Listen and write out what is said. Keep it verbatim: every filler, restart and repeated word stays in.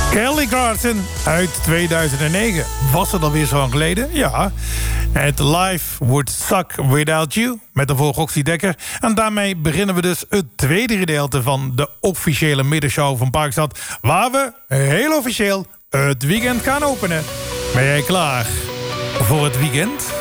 Kelly Clarkson uit tweeduizend negen. Was het alweer zo lang geleden? Ja. Het Life Would Suck Without You met de volg Roxy Dekker. En daarmee beginnen we dus het tweede gedeelte van de officiële middenshow van Parkstad, waar we heel officieel het weekend gaan openen. Ben jij klaar voor het weekend?